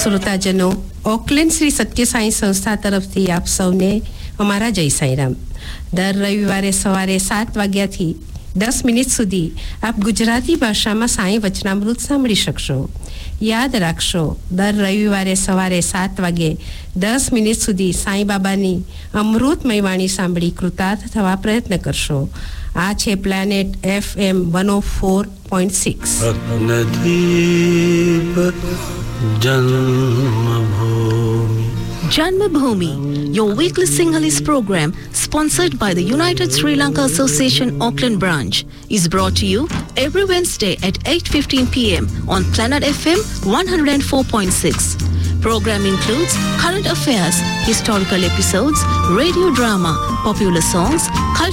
શ્રોતાજનો Oakland Shri સત્ય સાઈ સંસ્થા તરફથી આપ સૌને અમારા જય સાઈરામ. દર રવિવારે સવારે 7 વાગ્યાથી 10 મિનિટ સુધી આપ ગુજરાતી ભાષામાં સાઈ વચનામૃત સાંભળી શકશો. યાદ રાખશો, દર રવિવારે સવારે 7 વાગે 10 મિનિટ સુધી સાઈ બાબાની અમૃતમય વાણી સાંભળી કૃતાર્થ થવા પ્રયત્ન કરશો. આ છે planet FM 104.6 Janmabhoomi, your weekly Sinhalese program sponsored by the United Sri Lanka Association Auckland branch, is brought to you every Wednesday at 8:15 p.m. on Planet FM 104.6. Program includes current affairs, historical episodes, radio drama, popular songs,